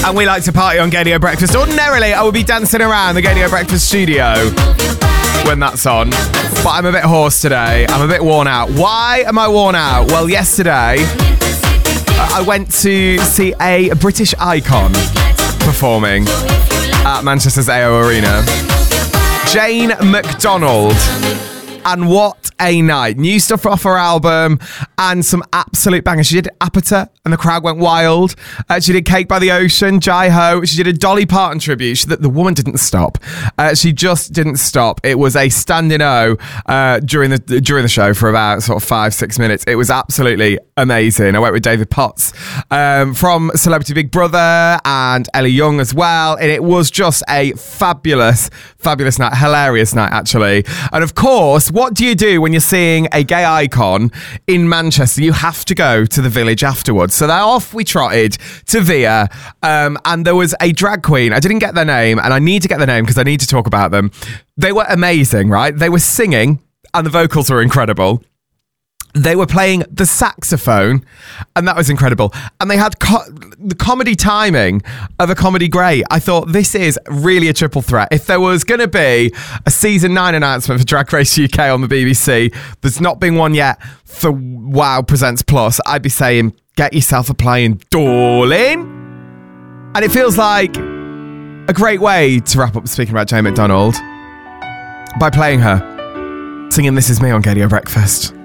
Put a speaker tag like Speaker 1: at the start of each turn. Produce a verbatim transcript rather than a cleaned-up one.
Speaker 1: And we like to party on Gaydio Breakfast. Ordinarily, I would be dancing around the Gaydio Breakfast studio when that's on. But I'm a bit hoarse today. I'm a bit worn out. Why am I worn out? Well, yesterday, I went to see a British icon performing at Manchester's A O Arena. Jane McDonald. And what a night. New stuff off her album and some absolute bangers. She did Apata and the crowd went wild. Uh, she did Cake by the Ocean, Jai Ho. She did a Dolly Parton tribute. She, the, the woman didn't stop. Uh, she just didn't stop. It was a standing O uh, during the during the show for about sort of five, six minutes. It was absolutely amazing. I went with David Potts um, from Celebrity Big Brother and Ellie Young as well. And it was just a fabulous, fabulous night. Hilarious night, actually. And of course, what do you do when you're seeing a gay icon in Manchester? You have to go to the Village afterwards. So that off we trotted to Via, um, and there was a drag queen. I didn't get their name, and I need to get their name because I need to talk about them. They were amazing, right? They were singing, and the vocals were incredible. They were playing the saxophone, and that was incredible. And they had co- the comedy timing of a comedy great. I thought, this is really a triple threat. If there was going to be a season nine announcement for Drag Race U K on the B B C, there's not been one yet for Wow Presents Plus, I'd be saying, get yourself a playing, darling. And it feels like a great way to wrap up speaking about Jane McDonald by playing her, singing This Is Me on Gaydio Breakfast.